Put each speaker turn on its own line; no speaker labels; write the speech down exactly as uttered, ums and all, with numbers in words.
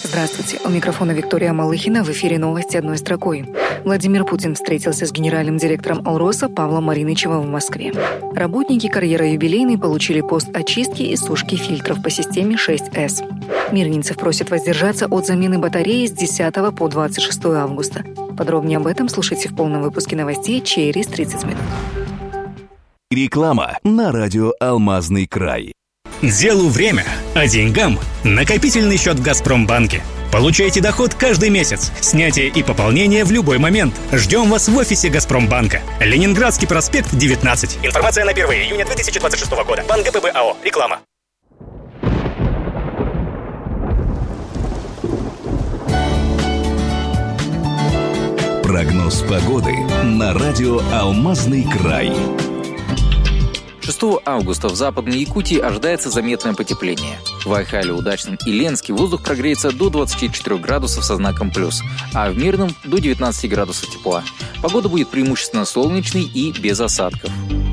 Здравствуйте. У микрофона Виктория Малыхина. В эфире новости одной строкой. Владимир Путин встретился с генеральным директором Алроса Павлом Маринычевым в Москве. Работники карьера юбилейный получили пост очистки и сушки фильтров по системе шесть эс. Мирнинцев просят воздержаться от замены батареи с десятого по двадцать шестое августа. Подробнее об этом слушайте в полном выпуске новостей через тридцать минут.
Реклама на радио «Алмазный край».
Делу время, а деньгам накопительный счет в «Газпромбанке». Получайте доход каждый месяц. Снятие и пополнение в любой момент. Ждем вас в офисе «Газпромбанка». Ленинградский проспект, девятнадцать. Информация на первое июня две тысячи двадцать шестого года. Банк ГПБ АО. Реклама.
Прогноз погоды на радио «Алмазный край».
шестого августа в Западной Якутии ожидается заметное потепление. В Айхале, Удачном и Ленске воздух прогреется до двадцати четырёх градусов со знаком плюс, а в Мирном до девятнадцати градусов тепла. Погода будет преимущественно солнечной и без осадков.